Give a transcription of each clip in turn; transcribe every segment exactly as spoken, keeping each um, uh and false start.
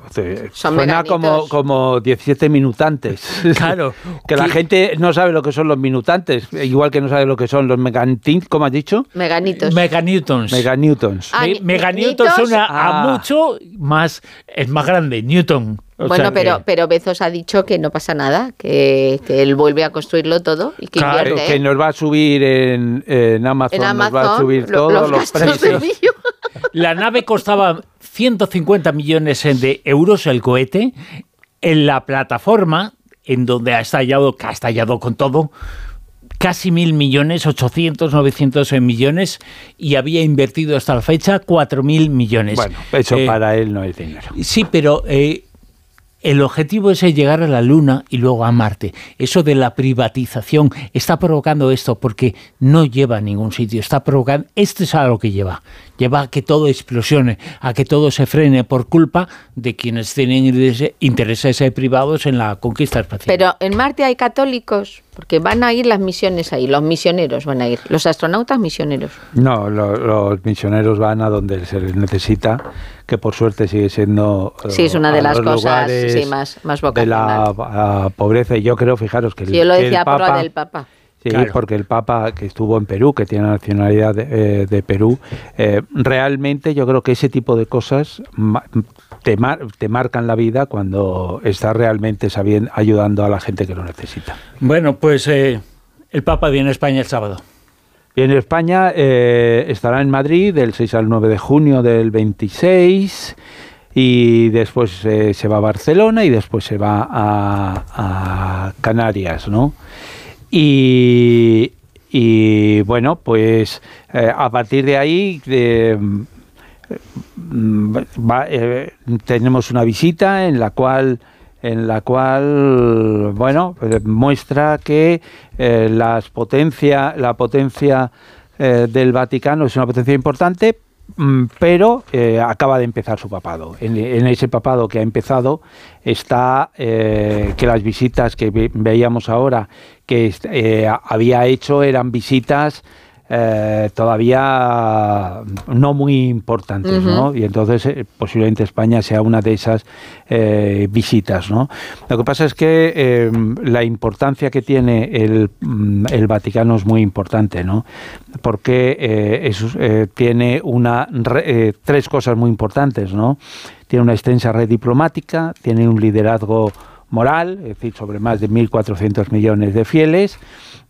suena como, como diecisiete minutantes. Claro. Que la gente no sabe lo que son los minutantes, igual que no sabe lo que son los meganewtons, ¿cómo has dicho? Meganitos. Meganewtons. Meganewtons. Ah, Me, meganewtons suena ah. a mucho más, es más grande, Newton. O bueno, sea pero, que, pero Bezos ha dicho que no pasa nada, que, que él vuelve a construirlo todo y que Claro, invierte. Que nos va a subir en, en Amazon, En Amazon, nos va a subir lo- todos los los, gastos de precios. envío. la nave costaba ciento cincuenta millones de euros el cohete. En la plataforma, en donde ha estallado, que ha estallado con todo, casi mil millones, ochocientos, novecientos millones, y había invertido hasta la fecha cuatro mil millones. Bueno, eso Eh, para él no es dinero. Sí, pero eh, el objetivo es llegar a la Luna y luego a Marte. Eso de la privatización está provocando esto porque no lleva a ningún sitio. Está provocando, esto es a lo que lleva. Lleva a que todo explosione, a que todo se frene por culpa de quienes tienen intereses privados en la conquista espacial. Pero en Marte hay católicos, porque van a ir las misiones ahí, los misioneros van a ir, los astronautas misioneros. No, lo- los misioneros van a donde se les necesita, que por suerte sigue siendo Sí, es una de a las los cosas lugares sí, más, más de la vocacional. a, pobreza. Y yo creo, fijaros, que el, Sí, yo lo que el decía por Papa, lo del Papa. Sí, Claro. porque el Papa que estuvo en Perú, que tiene nacionalidad de, eh, de Perú, eh, realmente yo creo que ese tipo de cosas ma- te, mar- te marcan la vida cuando estás realmente sabiendo, ayudando a la gente que lo necesita. Bueno, pues eh, el Papa viene a España el sábado. Y en España eh, estará en Madrid del seis al nueve de junio del veintiséis, y después eh, se va a Barcelona y después se va a, a Canarias, ¿no? Y, y bueno, pues eh, a partir de ahí eh, mm, va, eh, tenemos una visita en la cual en la cual bueno eh, muestra que eh, las potencia la potencia eh, del Vaticano es una potencia importante, mm, pero eh, acaba de empezar su papado. En, en ese papado que ha empezado está eh, que las visitas que ve, veíamos ahora que eh, había hecho eran visitas eh, todavía no muy importantes, Uh-huh. ¿no? Y entonces eh, posiblemente España sea una de esas eh, visitas, ¿no? Lo que pasa es que eh, la importancia que tiene el, el Vaticano es muy importante, ¿no? Porque eh, es, eh, tiene una eh, tres cosas muy importantes, ¿no? Tiene una extensa red diplomática, tiene un liderazgo moral, es decir, sobre más de mil cuatrocientos millones de fieles,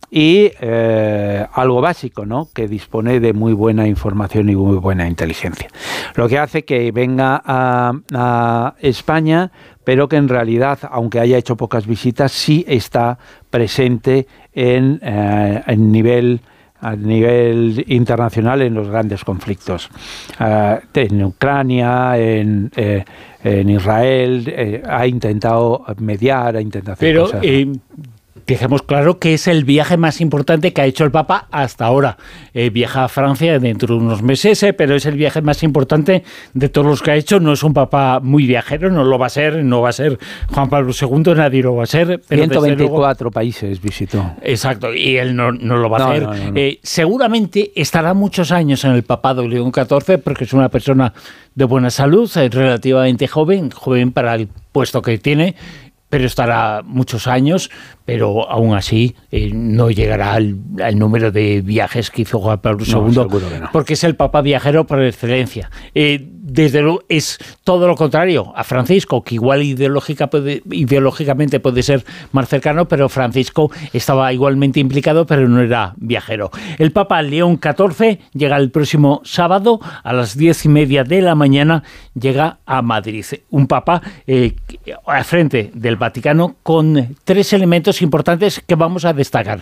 y eh, algo básico, ¿no? Que dispone de muy buena información y muy buena inteligencia. Lo que hace que venga a, a España, pero que en realidad, aunque haya hecho pocas visitas, sí está presente en, eh, en nivel a nivel internacional en los grandes conflictos, uh, en Ucrania, en, eh, en Israel, eh, ha intentado mediar, ha intentado hacer Pero cosas. eh, dejemos claro que es el viaje más importante que ha hecho el Papa hasta ahora. Eh, viaja a Francia dentro de unos meses, eh, pero es el viaje más importante de todos los que ha hecho. No es un Papa muy viajero, no lo va a ser, no va a ser Juan Pablo segundo, nadie lo va a ser. Pero ciento veinticuatro luego, países visitó. Exacto, y él no, no lo va a No, hacer. no, no, no. Eh, seguramente estará muchos años en el papado León catorce, porque es una persona de buena salud, eh, relativamente joven, joven para el puesto que tiene, pero estará muchos años, pero aún así eh, no llegará al, al número de viajes que hizo Juan Pablo segundo, No, seguro que no. porque es el Papa viajero por excelencia. Eh, desde luego es todo lo contrario a Francisco, que igual ideológica puede, ideológicamente puede ser más cercano, pero Francisco estaba igualmente implicado, pero no era viajero. El Papa León catorce llega el próximo sábado a las diez y media de la mañana, llega a Madrid. Un Papa eh, al frente del Vaticano con tres elementos importantes que vamos a destacar.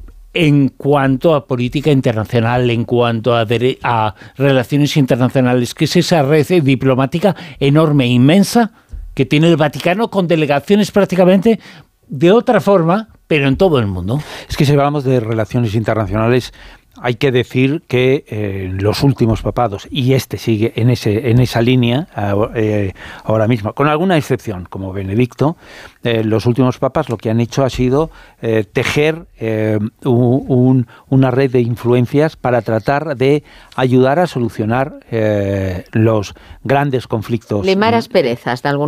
En cuanto a política internacional, en cuanto a, dere- a relaciones internacionales, que es esa red diplomática enorme, inmensa, que tiene el Vaticano con delegaciones prácticamente de otra forma, pero en todo el mundo. Es que si hablamos de relaciones internacionales, hay que decir que eh, los últimos papados, y este sigue en ese en esa línea eh, ahora mismo, con alguna excepción, como Benedicto, eh, los últimos papas lo que han hecho ha sido eh, tejer eh, un, un, una red de influencias para tratar de ayudar a solucionar eh, los grandes conflictos. Limar asperezas, de alguna